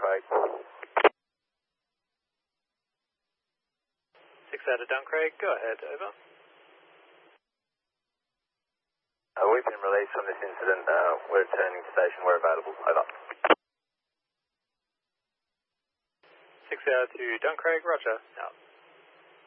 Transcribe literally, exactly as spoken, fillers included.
Duncraig. six out of Duncraig, go ahead, over. Uh, we've been released from this incident. Uh, we're returning to station. We're available. Over. six out to Duncraig, roger. Out.